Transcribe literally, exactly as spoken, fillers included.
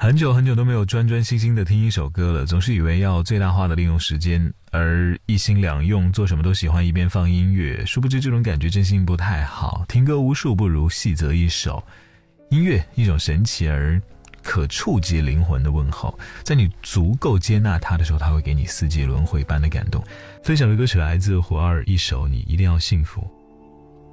很久很久都没有专专心心的听一首歌了，总是以为要最大化的利用时间，而一心两用，做什么都喜欢一边放音乐，殊不知这种感觉真心不太好。听歌无数不如细择一首。音乐一种神奇而可触及灵魂的问候，在你足够接纳它的时候，它会给你四季轮回般的感动。分享的歌曲来自胡二一首《你一定要幸福》。